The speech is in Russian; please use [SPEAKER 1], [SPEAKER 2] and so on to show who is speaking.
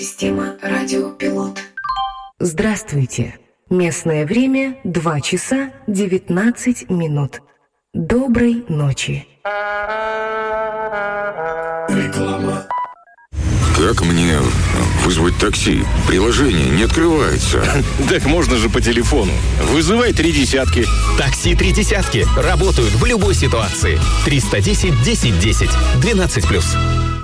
[SPEAKER 1] Система радиопилот.
[SPEAKER 2] Здравствуйте. Местное время 2 часа 19 минут. Доброй ночи.
[SPEAKER 1] Реклама.
[SPEAKER 3] Как мне вызвать такси? Приложение не открывается.
[SPEAKER 4] Так можно же по телефону. Вызывай 30.
[SPEAKER 5] Такси 30 работают в любой ситуации. 310 10 10. 12+.